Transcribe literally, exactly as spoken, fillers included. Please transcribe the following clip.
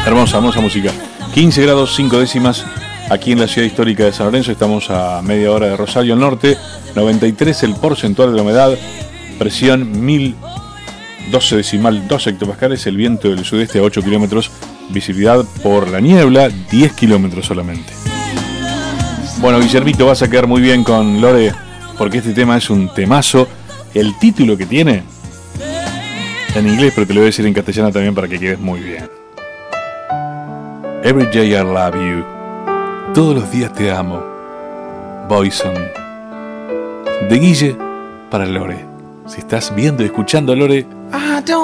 Hermosa, hermosa música. quince grados cinco décimas aquí en la ciudad histórica de San Lorenzo. Estamos a media hora de Rosario al norte. noventa y tres el porcentual de la humedad. Presión mil doce decimal dos hectopascales. El viento del sudeste a ocho kilómetros. Visibilidad por la niebla diez kilómetros solamente. Bueno, Guillermito, vas a quedar muy bien con Lore, porque este tema es un temazo. El título que tiene en inglés, pero te lo voy a decir en castellano también para que quedes muy bien. Every day I love you. Todos los días te amo. Boyson. De Guille para Lore. Si estás viendo y escuchando a Lore,